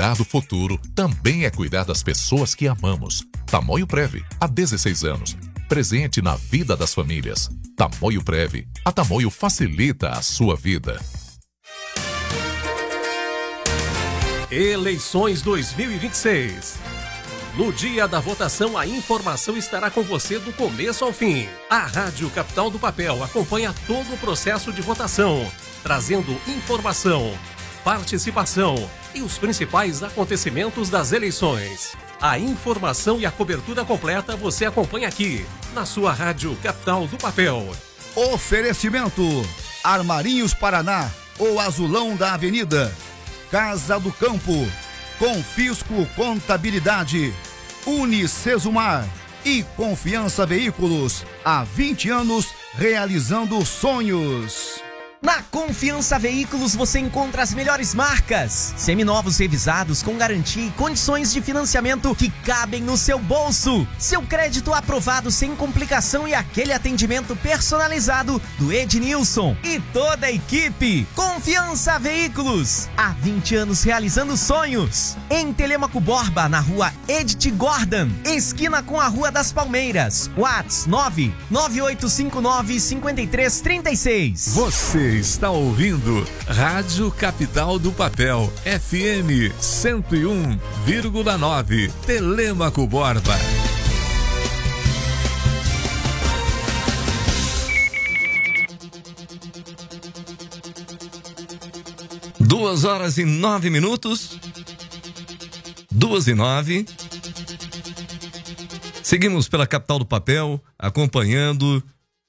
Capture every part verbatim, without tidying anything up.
Cuidar do futuro também é cuidar das pessoas que amamos. Tamoio Prev, há dezesseis anos. Presente na vida das famílias. Tamoio Prev. A Tamoio facilita a sua vida. Eleições dois mil e vinte e seis. No dia da votação, a informação estará com você do começo ao fim. A Rádio Capital do Papel acompanha todo o processo de votação, trazendo informação, participação e os principais acontecimentos das eleições. A informação e a cobertura completa você acompanha aqui, na sua Rádio Capital do Papel. Oferecimento: Armarinhos Paraná, o azulão da avenida. Casa do Campo, Confisco Contabilidade, Unicesumar e Confiança Veículos. Há vinte anos realizando sonhos. Na Confiança Veículos você encontra as melhores marcas, seminovos revisados com garantia e condições de financiamento que cabem no seu bolso. Seu crédito aprovado sem complicação e aquele atendimento personalizado do Ednilson e toda a equipe. Confiança Veículos, há vinte anos realizando sonhos. Em Telêmaco Borba, na rua Edith Gordon, esquina com a Rua das Palmeiras. WhatsApp nove nove oito cinco nove cinco três três seis. Você está ouvindo Rádio Capital do Papel, F M cento e um vírgula nove, Telêmaco Borba. Duas horas e nove minutos. Duas e nove. Seguimos pela Capital do Papel, acompanhando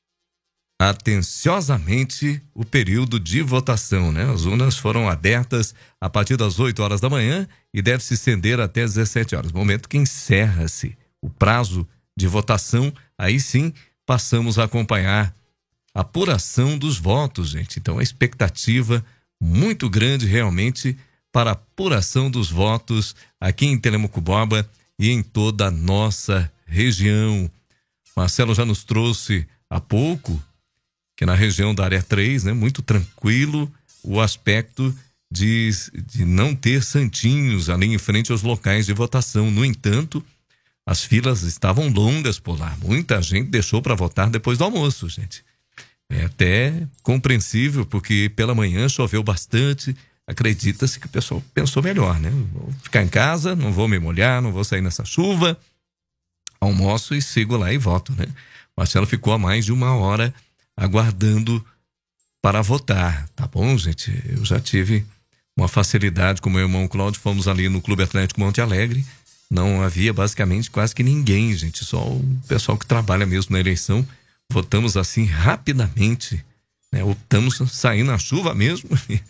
atenciosamente o período de votação, né? As urnas foram abertas a partir das oito horas da manhã e deve se estender até às dezessete horas, momento que encerra-se o prazo de votação. Aí sim passamos a acompanhar a apuração dos votos, gente. Então a expectativa muito grande realmente para a apuração dos votos aqui em Telêmaco Borba e em toda a nossa região. Marcelo já nos trouxe há pouco que na região da área três, né, muito tranquilo o aspecto de, de não ter santinhos ali em frente aos locais de votação. No entanto, as filas estavam longas por lá. Muita gente deixou para votar depois do almoço, gente. É até compreensível, porque pela manhã choveu bastante. Acredita-se que o pessoal pensou melhor, né? Vou ficar em casa, não vou me molhar, não vou sair nessa chuva. Almoço e sigo lá e voto, né? Marcelo ficou há mais de uma hora aguardando para votar, tá bom, gente? Eu já tive uma facilidade com meu irmão Cláudio, fomos ali no Clube Atlético Monte Alegre, não havia basicamente quase que ninguém, gente, só o pessoal que trabalha mesmo na eleição. Votamos assim rapidamente, né? Optamos sair na chuva mesmo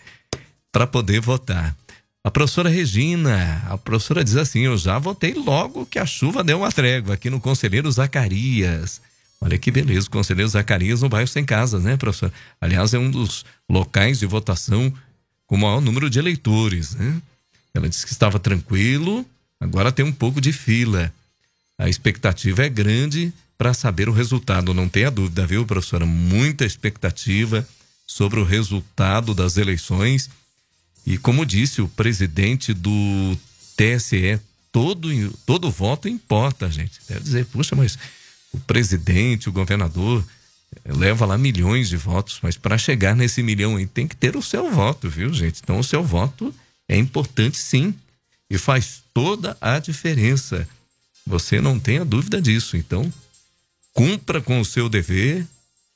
para poder votar. A professora Regina, a professora diz assim: eu já votei logo que a chuva deu uma trégua aqui no Conselheiro Zacarias. Olha que beleza, o Conselheiro Zacarias no bairro Sem Casas, né, professor? Aliás, é um dos locais de votação com o maior número de eleitores, né? Ela disse que estava tranquilo, agora tem um pouco de fila. A expectativa é grande para saber o resultado, não tenha dúvida, viu, professora? Muita expectativa sobre o resultado das eleições. E como disse o presidente do T S E, todo, todo voto importa, gente. Deve dizer, puxa, mas o presidente, o governador, leva lá milhões de votos, mas para chegar nesse milhão aí tem que ter o seu voto, viu, gente? Então o seu voto é importante sim e faz toda a diferença. Você não tenha dúvida disso. Então, cumpra com o seu dever,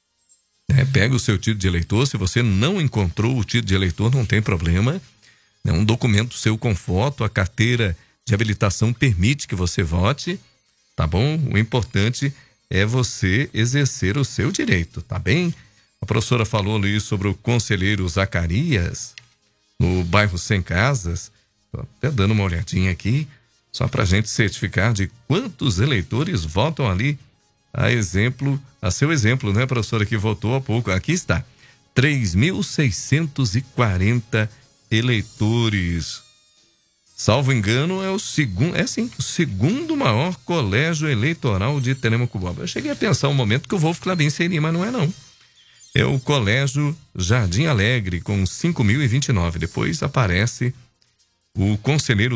né? Pega o seu título de eleitor. Se você não encontrou o título de eleitor, não tem problema. É um documento seu com foto, a carteira de habilitação permite que você vote, tá bom? O importante é você exercer o seu direito, tá bem? A professora falou ali sobre o Conselheiro Zacarias, no bairro Sem Casas. Tô até dando uma olhadinha aqui, só pra gente certificar de quantos eleitores votam ali, a exemplo, a seu exemplo, né, professora, que votou há pouco. Aqui está, três mil seiscentos e quarenta eleitores. Salvo engano, é o segundo, é sim, o segundo maior colégio eleitoral de Telêmaco Borba. Eu cheguei a pensar um momento que o Wolf Clabin seria, mas não é não. É o Colégio Jardim Alegre, com cinco mil e vinte e nove. Depois aparece o Conselheiro